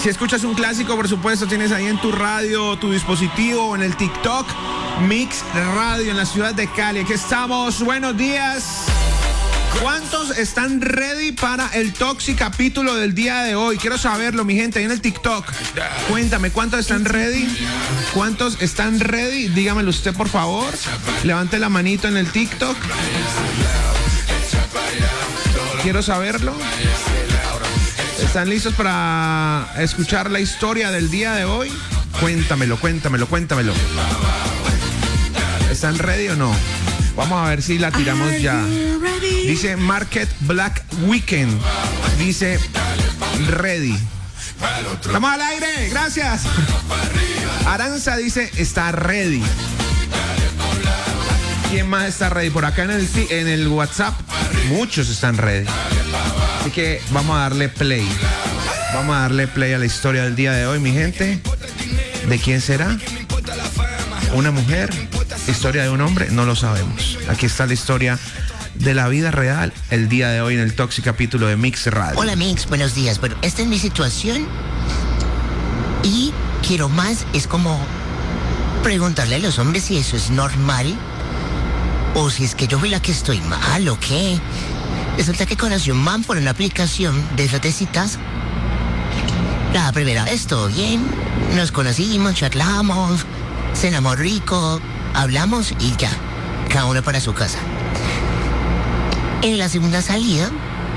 Si escuchas un clásico, por supuesto, tienes ahí en tu radio, tu dispositivo, en el TikTok, Mix Radio en la ciudad de Cali. Aquí estamos, buenos días. ¿Cuántos están ready para el Toxic capítulo del día de hoy? Quiero saberlo, mi gente, ahí en el TikTok. Cuéntame, ¿cuántos están ready? ¿Cuántos están ready? Dígamelo usted, por favor. Levante la manito en el TikTok. Quiero saberlo. ¿Están listos para escuchar la historia del día de hoy? Cuéntamelo. ¿Están ready o no? Vamos a ver si la tiramos ya. Dice Market Black Weekend. Dice ready. Estamos al aire, gracias. Aranza dice está ready. ¿Quién más está ready? Por acá en el WhatsApp, muchos están ready. Así que vamos a darle play. Vamos a darle play a la historia del día de hoy, mi gente. ¿De quién será? ¿Una mujer? ¿Historia de un hombre? No lo sabemos. Aquí está la historia de la vida real el día de hoy en el Toxic capítulo de Mix Radio. Hola Mix, buenos días. Bueno, esta es mi situación y quiero más, es como preguntarle a los hombres si eso es normal o si es que yo soy la que estoy mal o qué. Resulta que conocí un man por una aplicación de esas de citas. La primera vez todo bien, nos conocimos, charlamos, cenamos rico, hablamos y ya, cada uno para su casa. En la segunda salida,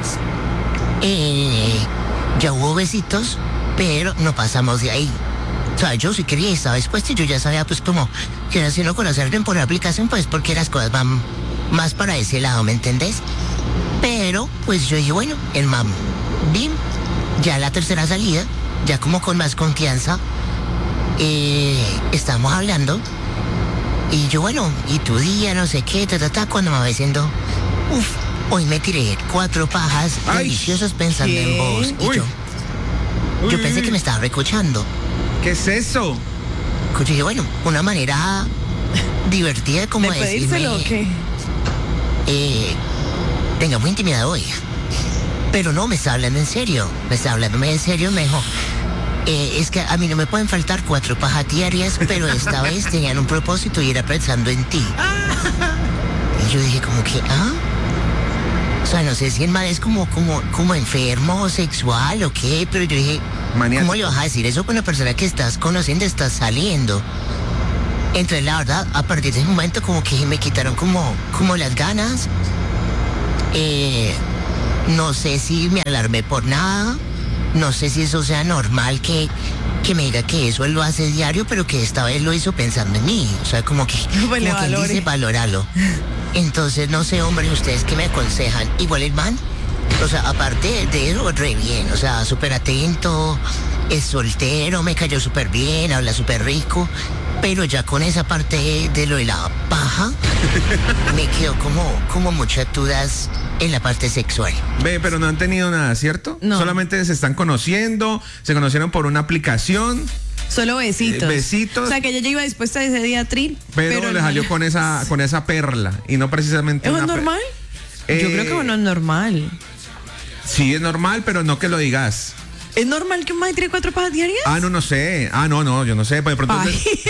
ya hubo besitos, pero no pasamos de ahí. O sea, yo sí quería, estaba dispuesto y yo ya sabía, pues, como que era sino conocerme por la aplicación, pues, porque las cosas van más para ese lado, ¿me entendés? Pero, pues, yo dije, bueno, el man, bien, ya la tercera salida, ya como con más confianza, estamos hablando, y yo, bueno, y tu día, no sé qué, cuando me va diciendo, hoy me tiré 4 pajas deliciosas pensando en vos. Y yo pensé que me estaba recochando. ¿Qué es eso? Yo dije, bueno, una manera divertida como ¿de decirme... pedírselo o qué? Tengamos intimidad hoy. Pero no, me estaba hablando en serio. Me dijo, es que a mí no me pueden faltar 4 pajas diarias, pero esta vez tenían un propósito y era pensando en ti. Y yo dije como que, o sea, no sé si el man es como enfermo o sexual o qué, pero yo dije, maniático. ¿Cómo le vas a decir eso con una persona que estás conociendo, estás saliendo? Entonces, la verdad, a partir de ese momento como que me quitaron como las ganas. No sé si me alarmé por nada. No sé si eso sea normal que me diga que eso él lo hace diario, pero que esta vez lo hizo pensando en mí. O sea, como que él dice, valóralo. Entonces, no sé, hombre, ustedes qué me aconsejan. Igual el man, o sea, aparte de eso, re bien. O sea, súper atento, es soltero, me cayó súper bien, habla súper rico. Pero ya con esa parte de lo de la paja, me quedó como muchas dudas en la parte sexual. Ve, pero no han tenido nada, ¿cierto? No. Solamente se están conociendo, se conocieron por una aplicación. Solo besitos. Besitos. O sea, que ella ya iba dispuesta ese día a Tril. Pero le salió con esa perla y no precisamente ¿Eso es una normal? Yo creo que no es normal. Sí, es normal, pero no que lo digas. ¿Es normal que un man tire 4 pajas diarias? No sé. No, yo no sé. Pues de pronto.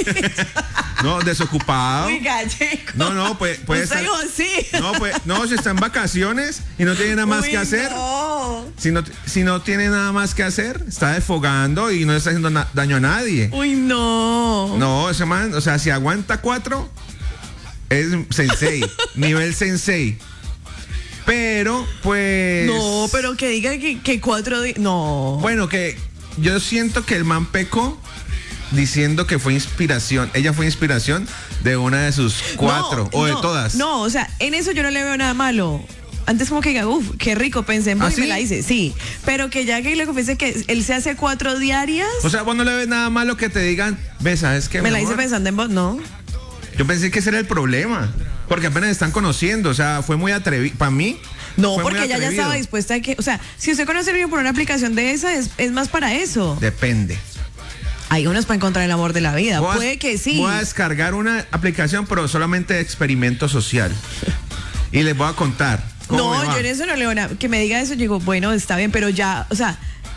No, desocupado. Muy gallego. No, puede estar. No, si está en vacaciones y no tiene nada más que hacer. No. Si no tiene nada más que hacer, está desfogando y no está haciendo daño a nadie. Uy, no. No, ese man, o sea, si aguanta 4, es sensei, nivel sensei. Pero, pues... No, pero que diga que 4 días... No. Bueno, que yo siento que el man pecó diciendo que fue inspiración. Ella fue inspiración de una de sus 4 o de todas. No, o sea, en eso yo no le veo nada malo. Antes como que diga, qué rico, pensé en vos y me la hice, sí. Pero que ya que le confiese que él se hace 4 diarias... O sea, vos no le ves nada malo que te digan, ves, ¿sabes qué? Me la hice pensando en vos, no. Yo pensé que ese era el problema. Porque apenas están conociendo, o sea, fue muy atrevido. Para mí... No, porque ella ya estaba dispuesta a que... O sea, si usted conoce a alguien por una aplicación de esa, es más para eso. Depende. Hay unos para encontrar el amor de la vida. Puede que sí. Voy a descargar una aplicación, pero solamente de experimento social. Y les voy a contar. No, yo en eso no le voy a... Que me diga eso, yo digo, bueno, está bien, pero ya, o sea...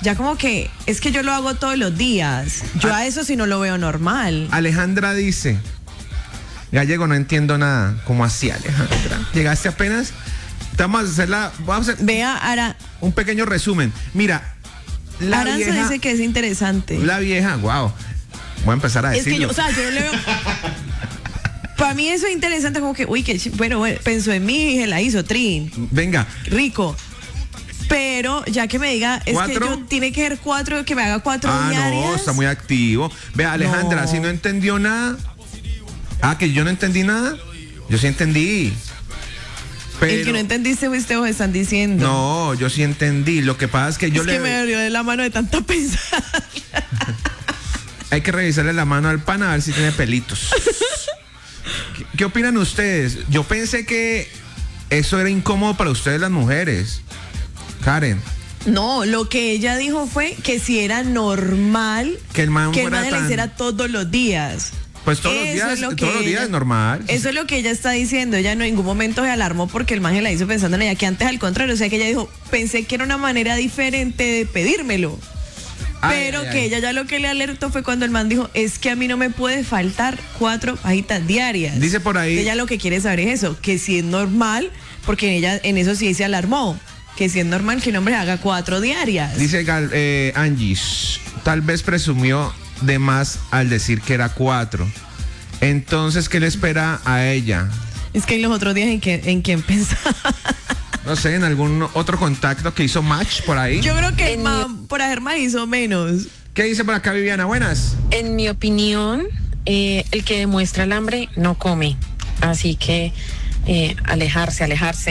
ya como que es que yo lo hago todos los días. Yo a eso sí no lo veo normal. Alejandra dice, Gallego, no entiendo nada. ¿Cómo así, Alejandra? Llegaste apenas. Vamos a hacer Vea, Ara, un pequeño resumen. Mira, la Aranza vieja dice que es interesante. La vieja, wow. Voy a empezar a Es decirlo. que yo, o sea, yo no le veo. Para mí eso es interesante, como que, uy, bueno, pensó en mí y se la hizo, Trin. Venga. Rico. Pero ya que me diga, es ¿4? que yo tiene que ser 4, que me haga 4 diarias. No, está muy activo. Vea, Alejandra, si no entendió nada. Que yo no entendí nada. Yo sí entendí. Pero, el que no entendiste fuiste vos, están diciendo. no, yo sí entendí. Lo que pasa es que yo que me dolió de la mano de tanto pensar. Hay que revisarle la mano al pan a ver si tiene pelitos. ¿Qué opinan ustedes? Yo pensé que eso era incómodo para ustedes las mujeres. Karen. No, lo que ella dijo fue que si era normal que el man la hiciera todos los días. Pues todos los días es normal. Eso es lo que ella está diciendo. Ella no en ningún momento se alarmó porque el man se la hizo pensando en ella, que antes al contrario, o sea que ella dijo, pensé que era una manera diferente de pedírmelo. Pero que ella ya lo que le alertó fue cuando el man dijo, es que a mí no me puede faltar 4 pajitas diarias. Dice por ahí. Ella lo que quiere saber es eso, que si es normal, porque ella en eso sí se alarmó, que si es normal que un hombre haga 4 diarias. Dice Angie, tal vez presumió de más al decir que era 4. Entonces, ¿qué le espera a ella? Es que en los otros días en quién pensaba. No sé, en algún otro contacto que hizo match por ahí. Yo creo que el man por hacer más hizo menos. ¿Qué dice por acá, Viviana? Buenas. En mi opinión, el que demuestra el hambre no come. Así que alejarse.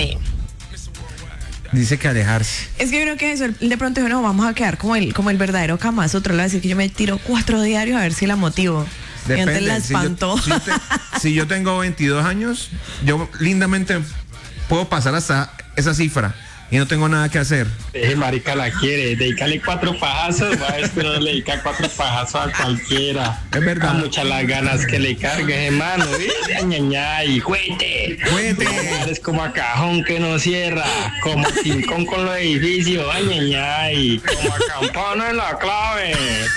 Dice que alejarse. Es que yo creo que eso, de pronto no vamos a quedar como el verdadero Kama Sutra. Le va a decir que yo me tiro 4 diarios a ver si la motivo. Depende. Y antes la espantó. Si yo tengo 22 años, yo lindamente puedo pasar hasta esa cifra y no tengo nada que hacer. Marica la quiere, dedícale 4 pajazos, maestro, le dedica 4 pajazos a cualquiera. Es verdad. A muchas las ganas que le cargue, hermano, y juete. Es como a cajón que no cierra, como tincón con los edificios, como a campana en la clave.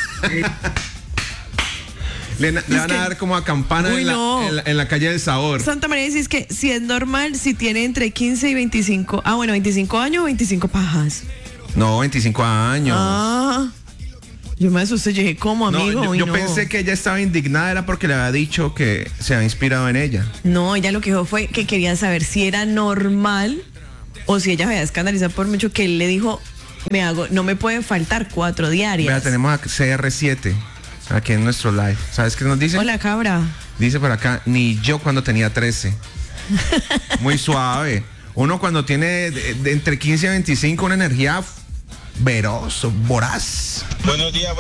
Le van a dar como a campana en la calle del sabor. Santa María dice que si es normal, si tiene entre 15 y 25. 25 años o 25 pajas. No, 25 años. Yo me asusté, yo dije, ¿cómo, amigo? Yo pensé que ella estaba indignada, era porque le había dicho que se había inspirado en ella. No, ella lo que dijo fue que quería saber si era normal o si ella se había escandalizado por mucho, que él le dijo, no me pueden faltar 4 diarias. Mira, tenemos a CR7 aquí en nuestro live. ¿Sabes qué nos dice? Hola, cabra. Dice por acá, ni yo cuando tenía 13. Muy suave. Uno cuando tiene de entre 15 y 25 una energía veroz, voraz. Buenos días.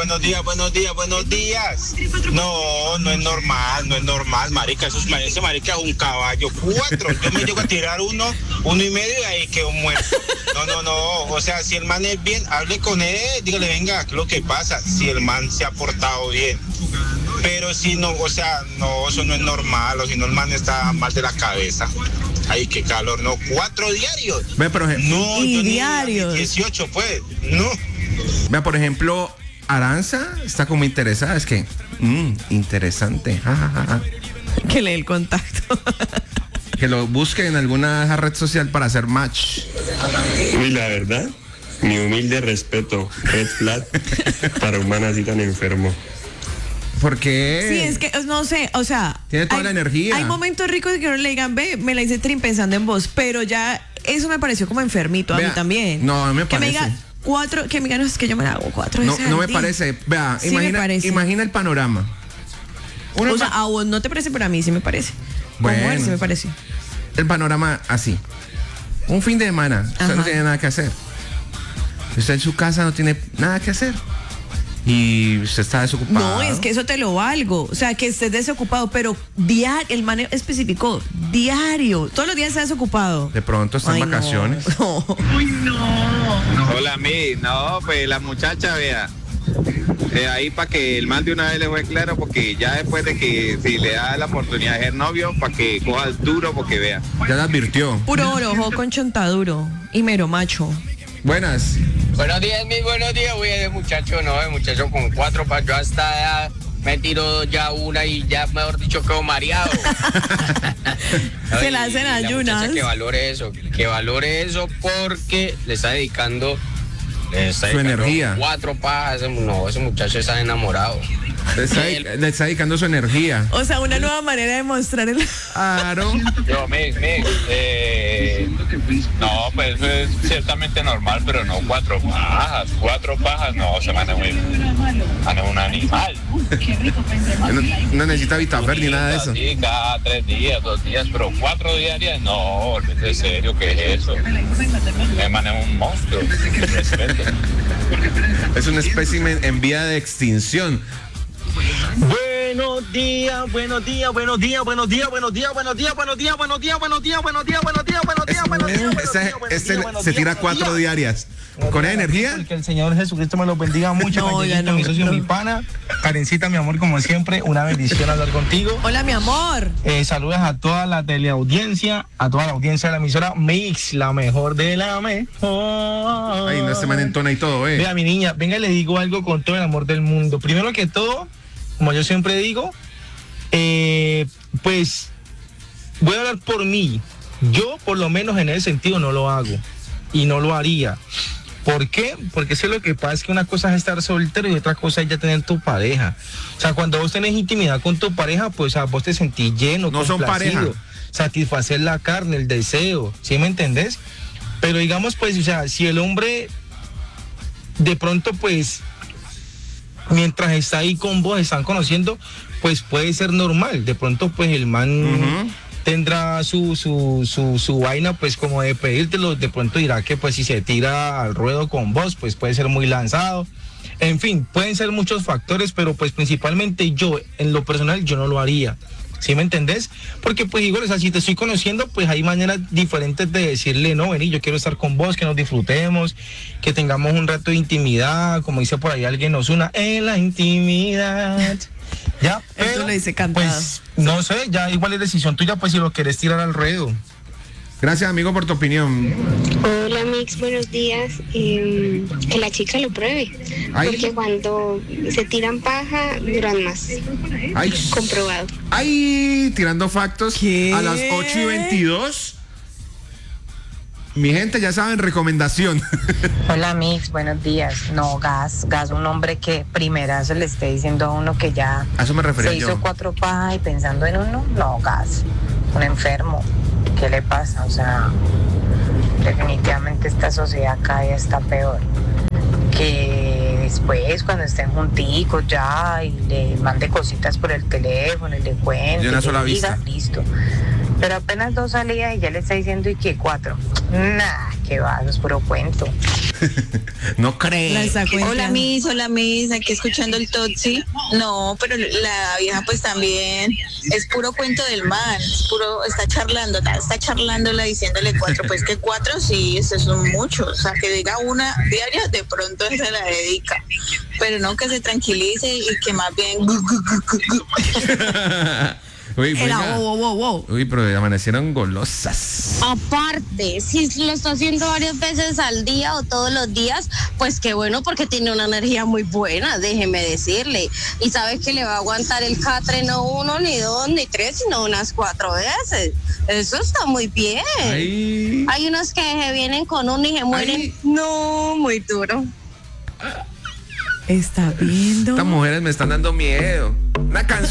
No es normal, marica. Ese marica es un caballo. 4. Yo me llego a tirar 1 y medio y ahí quedo muerto. No. O sea, si el man es bien, hable con él, dígale, venga, ¿qué es lo que pasa? Si el man se ha portado bien. Pero si no, o sea, no, eso no es normal. O si no, el man está mal de la cabeza. Ay, qué calor, no, 4 diarios. Ve, por ejemplo. No, y yo diarios. 18, pues, no. Vea, por ejemplo, Aranza está como interesada. Es que, interesante. Que lee el contacto. Que lo busque en alguna red social para hacer match. Uy, la verdad, mi humilde respeto, red flag para un man así tan enfermo. ¿Por qué? Sí, es que, no sé, o sea... Tiene toda la energía. Hay momentos ricos que no le digan, ve, me la hice Trin pensando en vos, pero ya eso me pareció como enfermito. Vea, a mí también. No, a mí me que parece. Me diga 4, que me diga, no, es que yo me la hago 4 veces. No me parece. Vea, sí imagina el panorama. O sea, a vos no te parece, pero a mí sí me parece. Bueno, mujer, sí me parece. El panorama así. Un fin de semana, usted no tiene nada que hacer. Usted en su casa no tiene nada que hacer. Y usted está desocupado. No, es que eso te lo valgo. O sea, que estés desocupado, pero diario, el man especificó, diario. Todos los días está desocupado. De pronto está en vacaciones. No. Uy, no. Hola, no, pues la muchacha, vea. Ahí para que el man de una vez le fue claro, porque ya después de que si le da la oportunidad de ser novio, para que coja duro, porque vea. Ya la advirtió. Puro orojo con chontaduro y mero macho. Buenas. Buenos días, buenos días. Uy, el muchacho con 4 pajas. Yo hasta me tiro ya una y ya, mejor dicho, quedo mareado. Se la hacen ayunas. Que valore eso porque le está dedicando su energía. 4 pajas. No, ese muchacho está enamorado. Le está dedicando su energía. O sea, una nueva manera de mostrar el... Claro. Yo, no, pues eso es ciertamente normal, pero no 4 pajas. 4 pajas, no, se manda muy... un animal. No necesita Vitafer ni nada de eso. Sí, cada 3 días, 2 días, pero 4 diarias, no, olvídate de serio, ¿qué es eso? Me maneja un monstruo. Respeto. Es un espécimen en vía de extinción. Buenos días, buenos días, buenos días, buenos días, buenos días, buenos días, buenos días, buenos días, buenos días, buenos días, buenos días, buenos días, buenos días. Este se tira 4 diarias. ¿Con energía? Que el Señor Jesucristo me lo bendiga mucho. Mi socio, mi pana. Karencita, mi amor, como siempre, una bendición hablar contigo. Hola, mi amor. Saludos a toda la teleaudiencia, a toda la audiencia de la emisora Mix, la mejor de la mejor. Ay, no se me entona y todo, Vea, mi niña, venga, le digo algo con todo el amor del mundo. Primero que todo, como yo siempre digo, pues voy a hablar por mí. Yo, por lo menos en ese sentido, no lo hago y no lo haría. ¿Por qué? Porque eso es lo que pasa, es que una cosa es estar soltero y otra cosa es ya tener tu pareja. O sea, cuando vos tenés intimidad con tu pareja, pues vos te sentís lleno, no son pareja. Satisfacer la carne, el deseo, ¿sí me entendés? Pero digamos, pues, o sea, si el hombre de pronto, pues, mientras está ahí con vos, están conociendo, pues puede ser normal. De pronto, pues, el man tendrá su vaina, pues, como de pedírtelo. De pronto dirá que, pues, si se tira al ruedo con vos, pues puede ser muy lanzado. En fin, pueden ser muchos factores, pero pues principalmente yo, en lo personal, yo no lo haría. ¿Sí me entendés? Porque pues igual, o sea, si te estoy conociendo, pues hay maneras diferentes de decirle, no, vení, yo quiero estar con vos, que nos disfrutemos, que tengamos un rato de intimidad, como dice por ahí alguien, nos una en la intimidad. Ya, pero, esto lo dice cantado. Pues, no sé, ya igual es decisión tuya, pues si lo querés tirar al ruedo. Gracias, amigo, por tu opinión. Hola, Mix, buenos días. Que la chica lo pruebe. Ay. Porque cuando se tiran paja, duran más. Ay. Comprobado. Ay, tirando factos. ¿Qué? A las 8:22. Mi gente, ya saben, recomendación. Hola, Mix, buenos días. No, Gas, un hombre que primerazo le esté diciendo a uno que ya a eso me refería se hizo yo. 4 pajas y pensando en uno. No, Gas, un enfermo. ¿Qué le pasa? O sea, definitivamente esta sociedad cada día está peor. Que después, cuando estén junticos ya y le mande cositas por el teléfono y le cuente, de una sola vista. Listo. Pero apenas 2 salidas y ya le está diciendo y que 4. Nah, qué va, eso es puro cuento. No crees. Hola Miss, aquí escuchando el Totsi. No, pero la vieja pues también es puro cuento del man, es puro, está charlándola diciéndole 4, pues que 4 sí, eso son muchos, o sea, que diga una diaria, de pronto se la dedica, pero no, que se tranquilice y que más bien... Uy, wow. Uy, pero amanecieron golosas. Aparte, si lo está haciendo varias veces al día o todos los días, pues qué bueno, porque tiene una energía muy buena, déjeme decirle. Y sabe que le va a aguantar el catre no 1, ni 2, ni 3, sino unas 4 veces. Eso está muy bien. Ay. Hay unos que se vienen con uno y se mueren. Ay. No, muy duro. ¿Está viendo? Estas mujeres me están dando miedo. Una canción.